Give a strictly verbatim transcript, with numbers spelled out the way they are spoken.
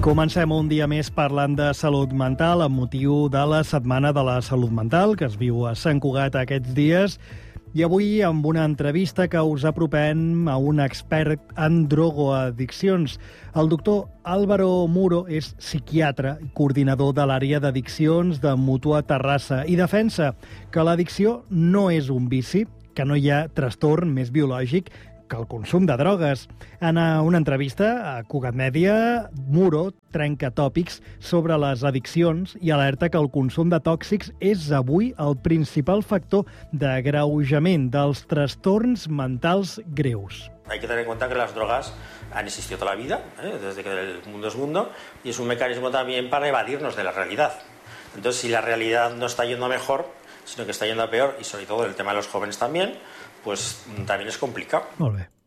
Comencem un dia més parlant de salut mental amb motiu de la Setmana de la Salut Mental que es viu a Sant Cugat aquests dies. I avui amb una entrevista que us apropem a un expert en drogoaddiccions. El doctor Álvaro Muro és psiquiatre i coordinador de l'àrea d'addiccions de Mútua Terrassa i defensa que l'addicció no és un vici, que no hi ha trastorn més biològic que el consum de drogues. En una entrevista a Cugat Mèdia, Muro trenca tòpics sobre les addiccions i alerta que el consum de tòxics és avui el principal factor d'agreujament dels trastorns mentals greus. Hay que tener en cuenta que las drogas han existido toda la vida, ¿eh? desde que el mundo es mundo, y es un mecanismo también para evadirnos de la realidad. Entonces, si la realidad no está yendo mejor, sino que está yendo a peor, y sobre todo el tema de los jóvenes también, pues también es complicado. Molt bé.